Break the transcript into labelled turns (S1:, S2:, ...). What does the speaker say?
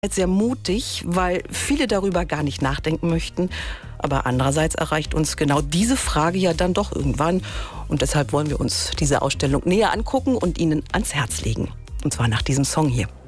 S1: Sehr mutig, weil viele darüber gar nicht nachdenken möchten. Aber andererseits erreicht uns genau diese Frage ja dann doch irgendwann. Und deshalb wollen wir uns diese Ausstellung näher angucken und Ihnen ans Herz legen. Und zwar nach diesem Song hier.